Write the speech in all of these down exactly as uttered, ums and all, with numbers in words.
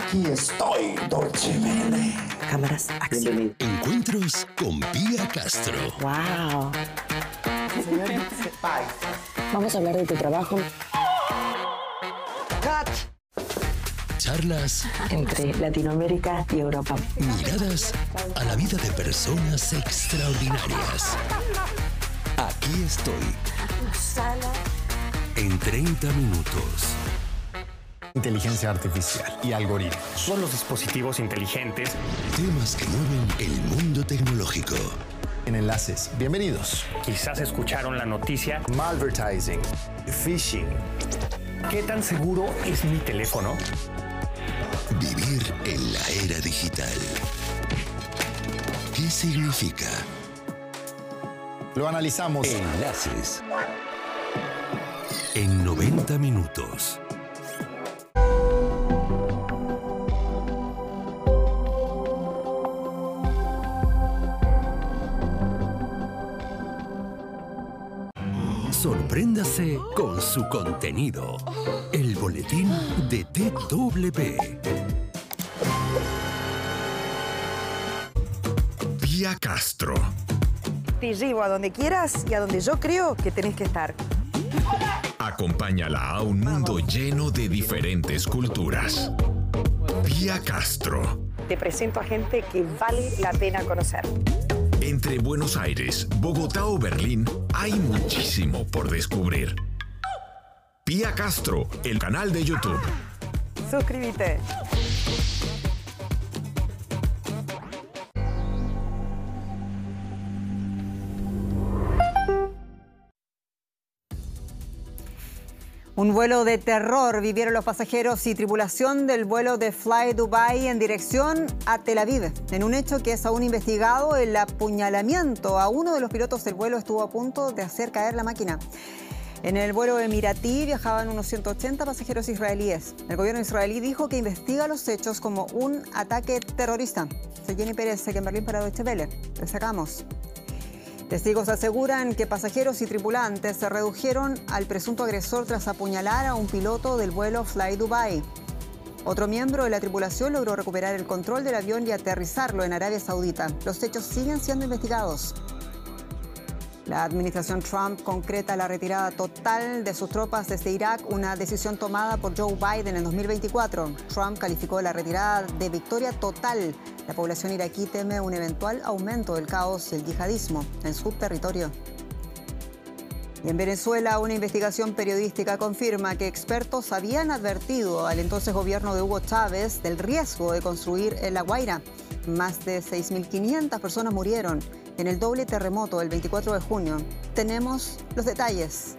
Aquí estoy, Dolce Vele. Cámaras, acción. Encuentros con Pía Castro. Wow. Señores, Vamos a hablar de tu trabajo. ¡Cut! Charlas Entre Latinoamérica y Europa. miradas a la vida de personas extraordinarias. Aquí estoy. En treinta minutos. Inteligencia artificial y algoritmos. Son los dispositivos inteligentes. Temas que mueven el mundo tecnológico. En enlaces. Bienvenidos. Quizás escucharon la noticia. Malvertising. Phishing. ¿Qué tan seguro es mi teléfono? Vivir en la era digital. ¿Qué significa? Lo analizamos. Enlaces. En noventa minutos. Sorpréndase con su contenido. El boletín de T W. Pía Castro. Te llevo a donde quieras y a donde yo creo que tenés que estar. Acompáñala a un mundo lleno de diferentes culturas. Pía Castro. Te presento a gente que vale la pena conocer. Entre Buenos Aires, Bogotá o Berlín, hay muchísimo por descubrir. Pía Castro, el canal de YouTube. Suscríbete. Un vuelo de terror vivieron los pasajeros y tripulación del vuelo de Fly Dubai en dirección a Tel Aviv. En un hecho que es aún investigado, el apuñalamiento a uno de los pilotos del vuelo estuvo a punto de hacer caer la máquina. En el vuelo emiratí viajaban unos ciento ochenta pasajeros israelíes. El gobierno israelí dijo que investiga los hechos como un ataque terrorista. Soy Jenny Pérez, aquí en Berlín para Deutsche Welle. Les sacamos. Testigos aseguran que pasajeros y tripulantes se redujeron al presunto agresor tras apuñalar a un piloto del vuelo Fly Dubai. Otro miembro de la tripulación logró recuperar el control del avión y aterrizarlo en Arabia Saudita. Los hechos siguen siendo investigados. La administración Trump concreta la retirada total de sus tropas desde Irak, una decisión tomada por Joe Biden en dos mil veinticuatro. Trump calificó la retirada de victoria total. La población iraquí teme un eventual aumento del caos y el yihadismo en su territorio. Y en Venezuela, una investigación periodística confirma que expertos habían advertido al entonces gobierno de Hugo Chávez del riesgo de construir en La Guaira. Más de seis mil quinientas personas murieron en el doble terremoto del veinticuatro de junio. Tenemos los detalles.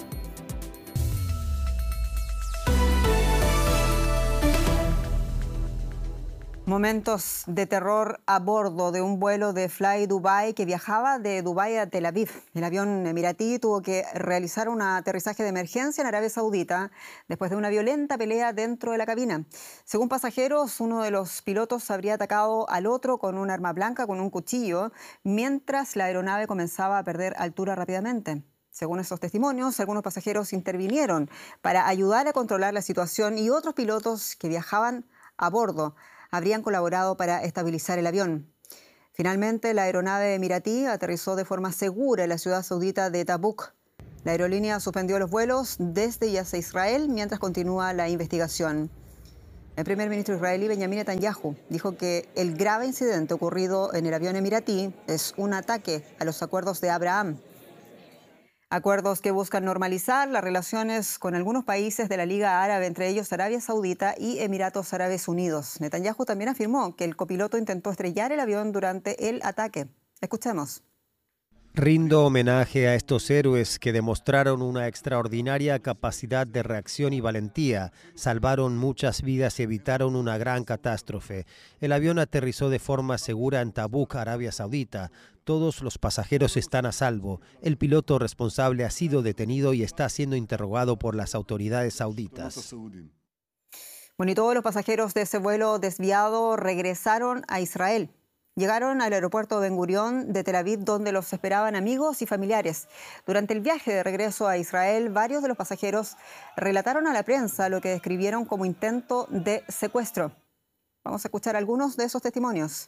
Momentos de terror a bordo de un vuelo de Fly Dubai que viajaba de Dubái a Tel Aviv. El avión emiratí tuvo que realizar un aterrizaje de emergencia en Arabia Saudita después de una violenta pelea dentro de la cabina. Según pasajeros, uno de los pilotos habría atacado al otro con un arma blanca, con un cuchillo, mientras la aeronave comenzaba a perder altura rápidamente. Según estos testimonios, algunos pasajeros intervinieron para ayudar a controlar la situación y otros pilotos que viajaban a bordo habrían colaborado para estabilizar el avión. Finalmente, la aeronave emiratí aterrizó de forma segura en la ciudad saudita de Tabuk. La aerolínea suspendió los vuelos desde y hacia Israel mientras continúa la investigación. El primer ministro israelí Benjamin Netanyahu dijo que el grave incidente ocurrido en el avión emiratí es un ataque a los acuerdos de Abraham. Acuerdos que buscan normalizar las relaciones con algunos países de la Liga Árabe, entre ellos Arabia Saudita y Emiratos Árabes Unidos. Netanyahu también afirmó que el copiloto intentó estrellar el avión durante el ataque. Escuchemos. Rindo homenaje a estos héroes que demostraron una extraordinaria capacidad de reacción y valentía, salvaron muchas vidas y evitaron una gran catástrofe. El avión aterrizó de forma segura en Tabuk, Arabia Saudita. Todos los pasajeros están a salvo. El piloto responsable ha sido detenido y está siendo interrogado por las autoridades sauditas. Bueno, y todos los pasajeros de ese vuelo desviado regresaron a Israel. Llegaron al aeropuerto Ben Gurión de Tel Aviv, donde los esperaban amigos y familiares. Durante el viaje de regreso a Israel, varios de los pasajeros relataron a la prensa lo que describieron como intento de secuestro. Vamos a escuchar algunos de esos testimonios.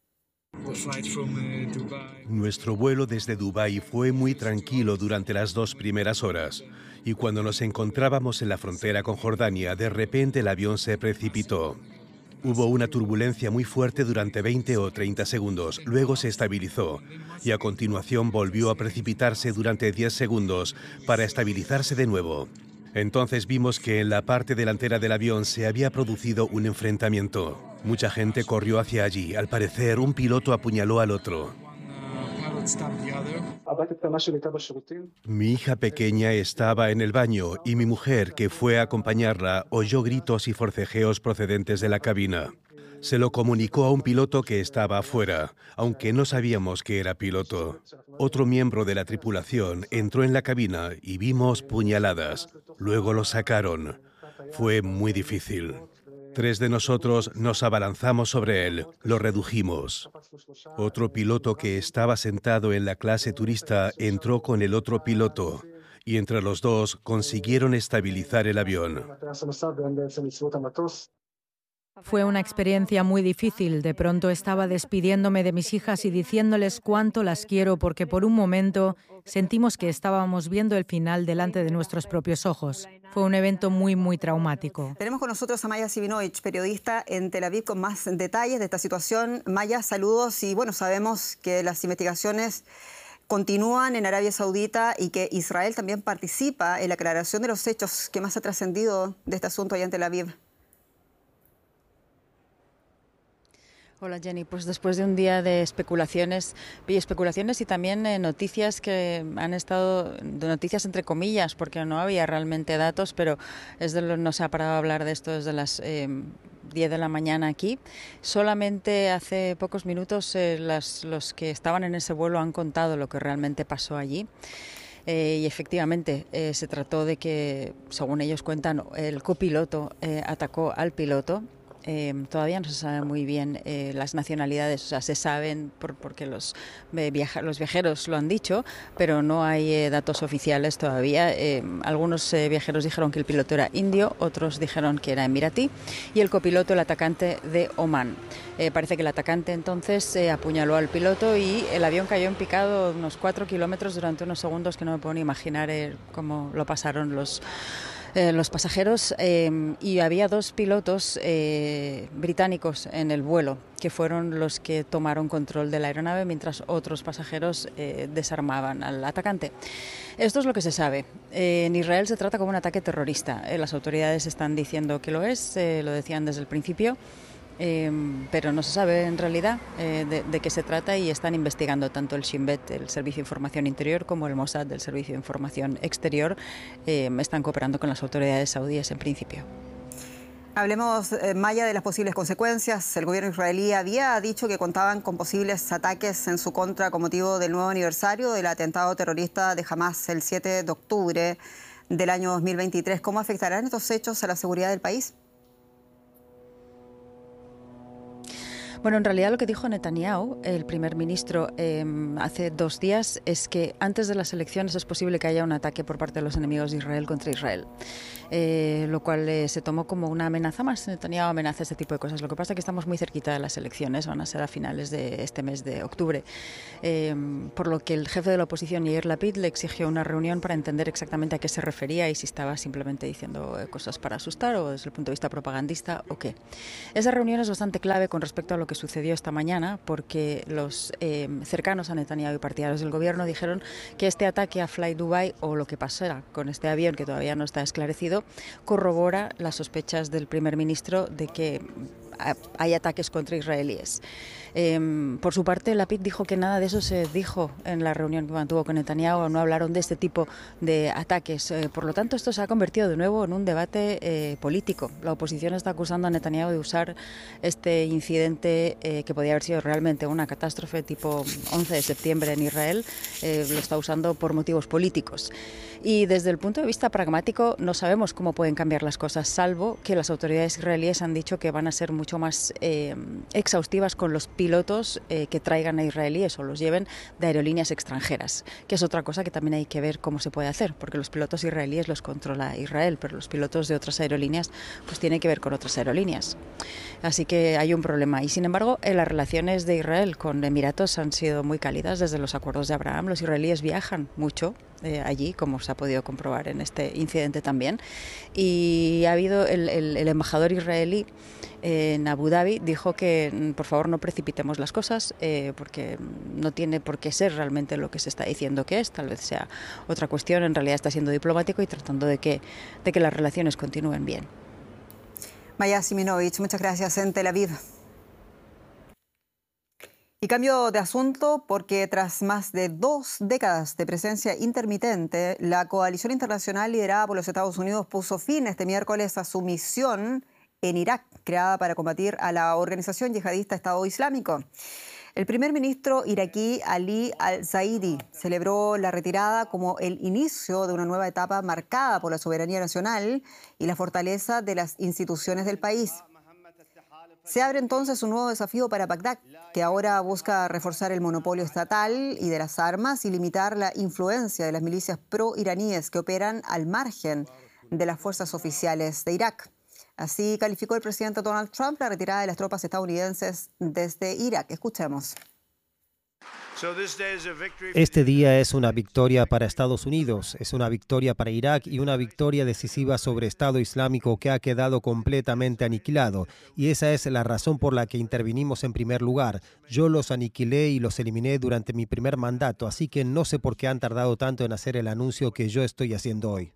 Nuestro vuelo desde Dubái fue muy tranquilo durante las dos primeras horas y cuando nos encontrábamos en la frontera con Jordania, de repente el avión se precipitó. Hubo una turbulencia muy fuerte durante veinte o treinta segundos, luego se estabilizó y a continuación volvió a precipitarse durante diez segundos para estabilizarse de nuevo. Entonces vimos que en la parte delantera del avión se había producido un enfrentamiento. Mucha gente corrió hacia allí. Al parecer, un piloto apuñaló al otro. Mi hija pequeña estaba en el baño y mi mujer, que fue a acompañarla, oyó gritos y forcejeos procedentes de la cabina. Se lo comunicó a un piloto que estaba afuera, aunque no sabíamos que era piloto. Otro miembro de la tripulación entró en la cabina y vimos puñaladas. Luego lo sacaron. Fue muy difícil. Tres de nosotros nos abalanzamos sobre él, lo redujimos. Otro piloto que estaba sentado en la clase turista entró con el otro piloto y entre los dos consiguieron estabilizar el avión. Fue una experiencia muy difícil. De pronto estaba despidiéndome de mis hijas y diciéndoles cuánto las quiero porque por un momento sentimos que estábamos viendo el final delante de nuestros propios ojos. Fue un evento muy, muy traumático. Tenemos con nosotros a Maya Sivinovich, periodista en Tel Aviv, con más detalles de esta situación. Maya, saludos. Y bueno, sabemos que las investigaciones continúan en Arabia Saudita y que Israel también participa en la aclaración de los hechos. ¿Qué más ha trascendido de este asunto allá en Tel Aviv? Hola Jenny, pues después de un día de especulaciones y especulaciones y también eh, noticias que han estado, de noticias entre comillas, porque no había realmente datos, pero es de lo, no se ha parado a hablar de esto desde las eh, diez de la mañana aquí. Solamente hace pocos minutos eh, las, los que estaban en ese vuelo han contado lo que realmente pasó allí. Eh, y efectivamente eh, se trató de que, según ellos cuentan, el copiloto eh, atacó al piloto. Eh, todavía no se sabe muy bien eh, las nacionalidades, o sea, se saben por, porque los, eh, viaja, los viajeros lo han dicho, pero no hay eh, datos oficiales todavía. Eh, algunos eh, viajeros dijeron que el piloto era indio, otros dijeron que era emiratí y el copiloto el atacante de Omán. Eh, parece que el atacante entonces eh, apuñaló al piloto y el avión cayó en picado unos cuatro kilómetros durante unos segundos que no me puedo ni imaginar eh, cómo lo pasaron los Eh, los pasajeros eh, y había dos pilotos eh, británicos en el vuelo que fueron los que tomaron control de la aeronave mientras otros pasajeros eh, desarmaban al atacante. Esto es lo que se sabe. Eh, en Israel se trata como un ataque terrorista. Eh, las autoridades están diciendo que lo es, eh, lo decían desde el principio. Eh, pero no se sabe en realidad eh, de, de qué se trata y están investigando tanto el Shin Bet, el Servicio de Información Interior, como el Mossad, del Servicio de Información Exterior. Eh, están cooperando con las autoridades saudíes en principio. Hablemos, eh, Maya, de las posibles consecuencias. El gobierno israelí había dicho que contaban con posibles ataques en su contra con motivo del nuevo aniversario del atentado terrorista de Hamas el siete de octubre del año dos mil veintitrés. ¿Cómo afectarán estos hechos a la seguridad del país? Bueno, en realidad lo que dijo Netanyahu, el primer ministro, eh, hace dos días es que antes de las elecciones es posible que haya un ataque por parte de los enemigos de Israel contra Israel. Eh, lo cual eh, se tomó como una amenaza más. Netanyahu amenaza este tipo de cosas. Lo que pasa es que estamos muy cerquita de las elecciones, van a ser a finales de este mes de octubre. Eh, por lo que el jefe de la oposición, Yair Lapid, le exigió una reunión para entender exactamente a qué se refería y si estaba simplemente diciendo cosas para asustar o desde el punto de vista propagandista o qué. Esa reunión es bastante clave con respecto a lo que sucedió esta mañana, porque los eh, cercanos a Netanyahu y partidarios del gobierno dijeron que este ataque a Fly Dubai o lo que pasara con este avión, que todavía no está esclarecido, corrobora las sospechas del primer ministro de que hay ataques contra israelíes. Eh, por su parte, Lapid dijo que nada de eso se dijo en la reunión que mantuvo con Netanyahu, no hablaron de este tipo de ataques. Eh, por lo tanto, esto se ha convertido de nuevo en un debate eh, político. La oposición está acusando a Netanyahu de usar este incidente, eh, que podía haber sido realmente una catástrofe tipo once de septiembre en Israel, eh, lo está usando por motivos políticos. Y desde el punto de vista pragmático no sabemos cómo pueden cambiar las cosas, salvo que las autoridades israelíes han dicho que van a ser muy mucho más eh, exhaustivas con los pilotos eh, que traigan a israelíes o los lleven de aerolíneas extranjeras, que es otra cosa que también hay que ver cómo se puede hacer, porque los pilotos israelíes los controla Israel, pero los pilotos de otras aerolíneas pues tienen que ver con otras aerolíneas. Así que hay un problema. Y sin embargo, eh, las relaciones de Israel con Emiratos han sido muy cálidas desde los acuerdos de Abraham. Los israelíes viajan mucho eh, allí, como se ha podido comprobar en este incidente también. Y ha habido el, el, el embajador israelí eh, en Abu Dhabi dijo que por favor no precipitemos las cosas eh, porque no tiene por qué ser realmente lo que se está diciendo que es. Tal vez sea otra cuestión. En realidad está siendo diplomático y tratando de que, de que las relaciones continúen bien. Maya Siminovich, muchas gracias en Tel Aviv. Y cambio de asunto porque tras más de dos décadas de presencia intermitente, la coalición internacional liderada por los Estados Unidos puso fin este miércoles a su misión en Irak, creada para combatir a la organización yihadista Estado Islámico. El primer ministro iraquí Ali al-Zaidi celebró la retirada como el inicio de una nueva etapa marcada por la soberanía nacional y la fortaleza de las instituciones del país. Se abre entonces un nuevo desafío para Bagdad, que ahora busca reforzar el monopolio estatal y de las armas y limitar la influencia de las milicias pro-iraníes que operan al margen de las fuerzas oficiales de Irak. Así calificó el presidente Donald Trump la retirada de las tropas estadounidenses desde Irak. Escuchemos. Este día es una victoria para Estados Unidos, es una victoria para Irak y una victoria decisiva sobre Estado Islámico que ha quedado completamente aniquilado. Y esa es la razón por la que intervinimos en primer lugar. Yo los aniquilé y los eliminé durante mi primer mandato, así que no sé por qué han tardado tanto en hacer el anuncio que yo estoy haciendo hoy.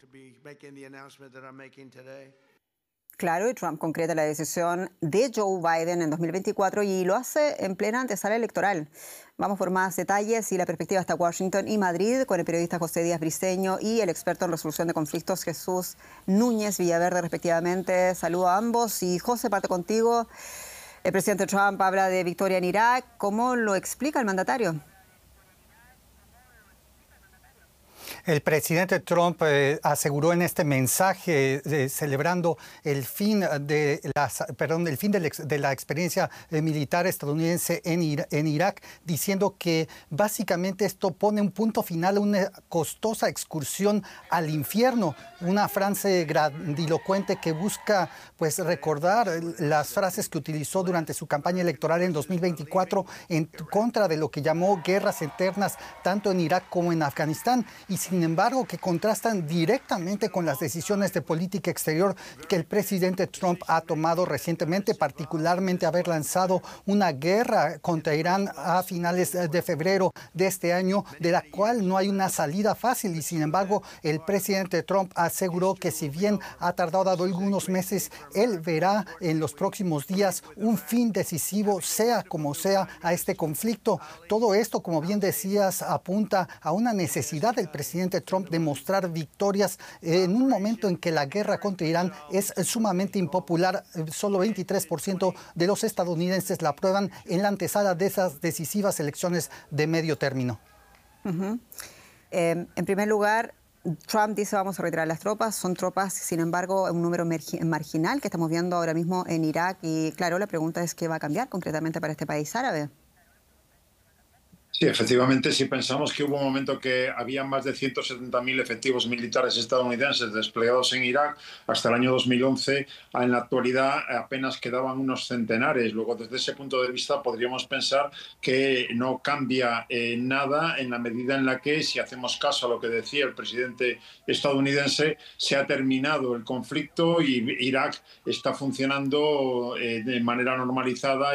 Claro, y Trump concreta la decisión de Joe Biden en dos mil veinticuatro y lo hace en plena antesala electoral. Vamos por más detalles y la perspectiva hasta Washington y Madrid con el periodista José Díaz Briceño y el experto en resolución de conflictos Jesús Núñez Villaverde, respectivamente. Saludo a ambos. Y José, parte contigo. El presidente Trump habla de victoria en Irak. ¿Cómo lo explica el mandatario? El presidente Trump eh, aseguró en este mensaje eh, celebrando el fin de las, perdón, el fin de la, de la experiencia eh, militar estadounidense en, Ira, en Irak, diciendo que básicamente esto pone un punto final a una costosa excursión al infierno, una frase grandilocuente que busca pues recordar las frases que utilizó durante su campaña electoral en dos mil veinticuatro en contra de lo que llamó guerras eternas tanto en Irak como en Afganistán, y sin embargo que contrastan directamente con las decisiones de política exterior que el presidente Trump ha tomado recientemente, particularmente haber lanzado una guerra contra Irán a finales de febrero de este año, de la cual no hay una salida fácil. Y sin embargo, el presidente Trump aseguró que si bien ha tardado algunos meses, él verá en los próximos días un fin decisivo, sea como sea, a este conflicto. Todo esto, como bien decías, apunta a una necesidad del presidente Trump de mostrar victorias en un momento en que la guerra contra Irán es sumamente impopular. Solo veintitrés por ciento de los estadounidenses la aprueban en la antesala de esas decisivas elecciones de medio término. Uh-huh. eh, en primer lugar, Trump dice vamos a retirar las tropas. Son tropas, sin embargo, un número marginal que estamos viendo ahora mismo en Irak. Y claro, la pregunta es qué va a cambiar concretamente para este país árabe. Sí, efectivamente, si pensamos que hubo un momento que había más de ciento setenta mil efectivos militares estadounidenses desplegados en Irak hasta el año dos mil once, en la actualidad apenas quedaban unos centenares. Luego, desde ese punto de vista, podríamos pensar que no cambia eh, nada en la medida en la que, si hacemos caso a lo que decía el presidente estadounidense, se ha terminado el conflicto y Irak está funcionando eh, de manera normalizada.